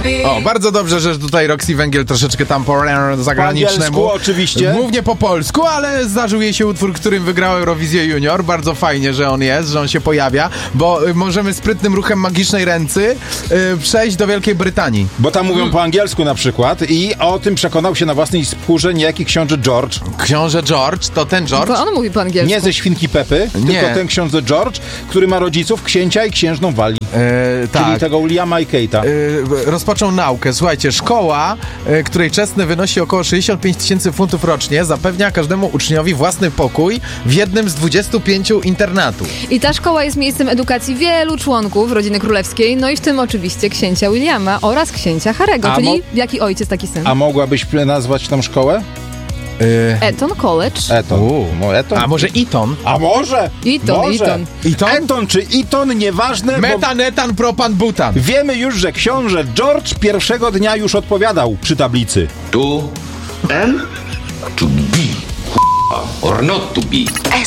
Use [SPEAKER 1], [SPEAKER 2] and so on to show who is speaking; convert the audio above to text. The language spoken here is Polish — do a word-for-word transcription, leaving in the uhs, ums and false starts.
[SPEAKER 1] O, bardzo dobrze, że tutaj Roxy Węgiel troszeczkę tam po zagranicznemu.
[SPEAKER 2] Po oczywiście.
[SPEAKER 1] Głównie po polsku, ale zdarzył jej się utwór, którym wygrał Eurowizję Junior. Bardzo fajnie, że on jest, że on się pojawia, bo y, możemy sprytnym ruchem magicznej ręcy y, przejść do Wielkiej Brytanii.
[SPEAKER 2] Bo tam mówią po angielsku na przykład i o tym przekonał się na własnej skórze niejaki książę George.
[SPEAKER 1] Książę George, to ten George?
[SPEAKER 3] Bo on mówi po angielsku.
[SPEAKER 2] Nie ze Świnki Pepy,
[SPEAKER 1] Nie.
[SPEAKER 2] tylko ten książę George, który ma rodziców księcia i księżną Walii.
[SPEAKER 1] E, tak.
[SPEAKER 2] Czyli tego Williama i Kate'a.
[SPEAKER 1] E, rozpoczął naukę. Słuchajcie, szkoła, e, której czesne wynosi około sześćdziesiąt pięć tysięcy funtów rocznie, zapewnia każdemu uczniowi własny pokój w jednym z dwudziestu pięciu internatów.
[SPEAKER 3] I ta szkoła jest miejscem edukacji wielu członków rodziny królewskiej, no i w tym oczywiście księcia Williama oraz księcia Harry'ego,
[SPEAKER 2] A
[SPEAKER 3] czyli
[SPEAKER 2] mo-
[SPEAKER 3] jaki ojciec, taki syn.
[SPEAKER 2] A mogłabyś nazwać tą szkołę?
[SPEAKER 1] E,
[SPEAKER 3] Eton College.
[SPEAKER 2] Eton.
[SPEAKER 1] U.
[SPEAKER 2] No, Eton.
[SPEAKER 1] a może Eton?
[SPEAKER 2] A może?
[SPEAKER 3] Eton,
[SPEAKER 2] może.
[SPEAKER 3] Eton.
[SPEAKER 1] Eton?
[SPEAKER 2] Eton czy Eton, nieważne, bo
[SPEAKER 1] Metan, etan, propan, butan.
[SPEAKER 2] wiemy już, że książę George pierwszego dnia już odpowiadał przy tablicy.
[SPEAKER 4] To and to be or not to be.